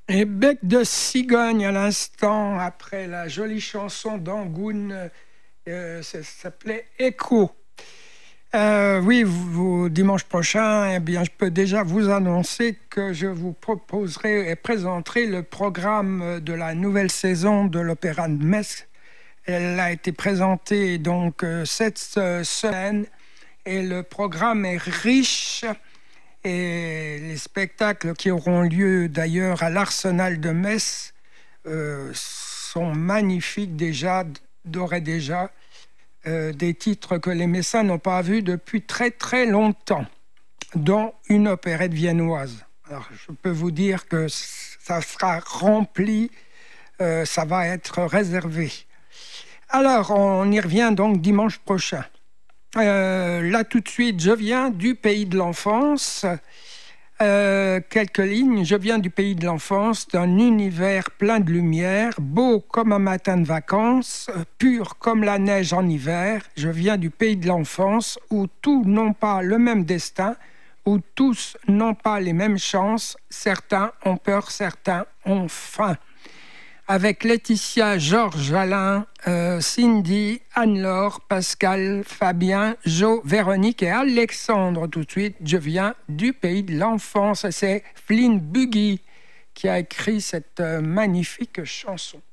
Et bec de cigogne à l'instant, après la jolie chanson d'Angoune, ça s'appelait Écho. Oui, dimanche prochain, eh bien, je peux déjà vous annoncer que je vous proposerai et présenterai le programme de la nouvelle saison de l'Opéra de Metz. Elle a été présentée donc cette semaine et le programme est riche. Et les spectacles qui auront lieu d'ailleurs à l'Arsenal de Metz sont magnifiques déjà, d'ores et déjà, des titres que les Messins n'ont pas vus depuis très très longtemps, dont une opérette viennoise. Alors je peux vous dire que ça sera rempli, ça va être réservé. Alors on y revient donc dimanche prochain. Là tout de suite, je viens du pays de l'enfance. Quelques lignes. Je viens du pays de l'enfance, d'un univers plein de lumière, beau comme un matin de vacances, pur comme la neige en hiver. Je viens du pays de l'enfance où tous n'ont pas le même destin, où tous n'ont pas les mêmes chances. Certains ont peur, certains ont faim. Avec Laetitia, Georges, Alain, Cindy, Anne-Laure, Pascal, Fabien, Jo, Véronique et Alexandre. Tout de suite, je viens du pays de l'enfance. C'est Flynn Buggy qui a écrit cette magnifique chanson.